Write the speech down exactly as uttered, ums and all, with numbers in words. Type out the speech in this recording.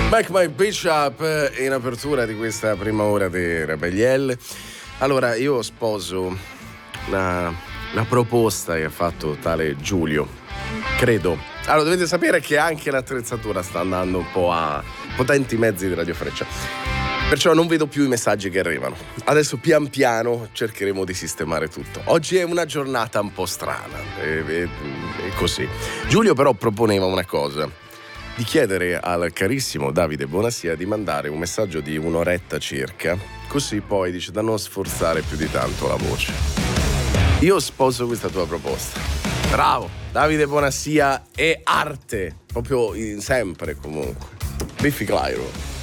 Back My Bitch Up in apertura di questa prima ora di Rebellielle. Allora, io sposo una, una proposta che ha fatto tale Giulio, credo. Allora, dovete sapere che anche l'attrezzatura sta andando un po' a potenti mezzi di Radio Freccia, perciò non vedo più i messaggi che arrivano. Adesso pian piano cercheremo di sistemare tutto. Oggi è una giornata un po' strana e, e, e così. Giulio però proponeva una cosa: di chiedere al carissimo Davide Bonassia di mandare un messaggio di un'oretta circa, così poi dice da non sforzare più di tanto la voce. Io sposo questa tua proposta. Bravo, Davide Bonassia è arte, proprio in sempre comunque. Biffy Clyro.